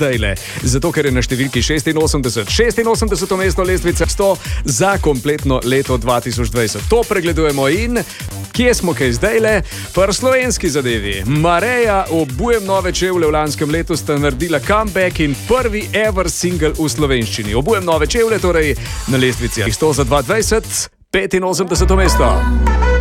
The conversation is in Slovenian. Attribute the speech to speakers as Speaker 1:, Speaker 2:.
Speaker 1: zdajle, zato ker je na številki 86 mesto lestvice 100 za kompletno leto 2020. To pregledujemo in kje smo kaj zdajle? Pri slovenski zadevi. Mareja, Obujem nove čevlje v lanskem letu sta naredila comeback in prvi ever single v slovenščini. Obujem nove čevlje, torej na lestvici 100 za 2020, 85 mesto.